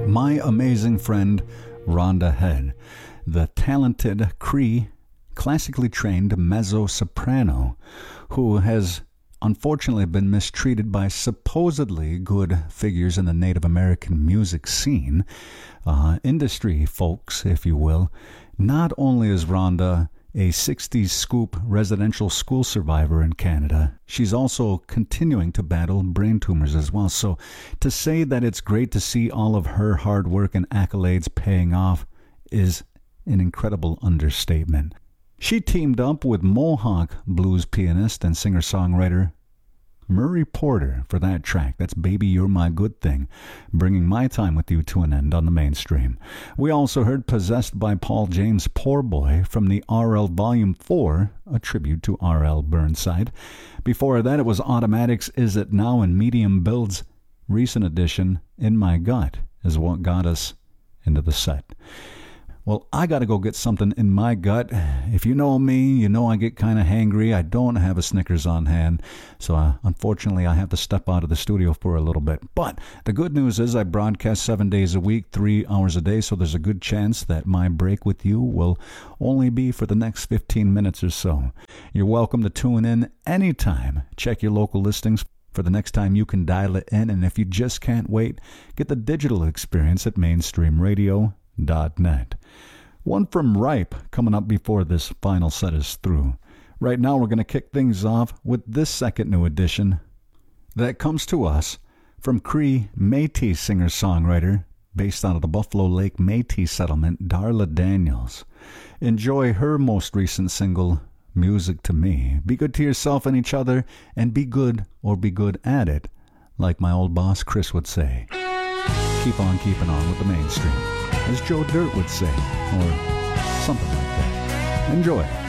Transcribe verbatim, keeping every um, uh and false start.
My amazing friend Rhonda Head, the talented Cree, classically trained mezzo-soprano who has unfortunately been mistreated by supposedly good figures in the Native American music scene, uh, industry folks, if you will. Not only is Rhonda a sixties scoop residential school survivor in Canada, she's also continuing to battle brain tumors as well. So to say that it's great to see all of her hard work and accolades paying off is an incredible understatement. She teamed up with Mohawk blues pianist and singer-songwriter Murray Porter for that track. That's Baby You're My Good Thing, bringing my time with you to an end on the mainstream. We also heard Possessed by Paul James Poor Boy from the R L Volume four, a tribute to R L Burnside. Before that, it was Automatic's Is It Now, and Medium Build's recent edition, In My Gut, is what got us into the set. Well, I got to go get something in my gut. If you know me, you know I get kind of hangry. I don't have a Snickers on hand, so uh, unfortunately I have to step out of the studio for a little bit. But the good news is I broadcast seven days a week, three hours a day, so there's a good chance that my break with you will only be for the next fifteen minutes or so. You're welcome to tune in anytime. Check your local listings for the next time you can dial it in, and if you just can't wait, get the digital experience at mainstream radio dot net. One from Ripe coming up before this final set is through. Right now we're going to kick things off with this second new edition that comes to us from Cree Métis singer-songwriter based out of the Buffalo Lake Métis settlement, Darla Daniels. Enjoy her most recent single, Music to Me. Be good to yourself and each other, and be good or be good at it, like my old boss Chris would say. Keep on keeping on with the mainstream, as Joe Dirt would say, or something like that. Enjoy.